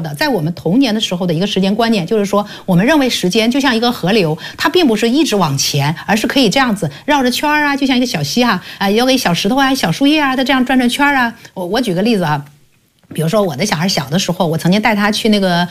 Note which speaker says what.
Speaker 1: 的，在我们童年的时候的一个时间观念，就是说我们认为时间就像一个河流，它并不是一直往前，而是可以这样子绕着圈啊，就像一个小溪有个小石头啊、小树叶啊，它这样转转圈啊。我举个例子啊。比如说我的小孩小的时候，我曾经带他去那个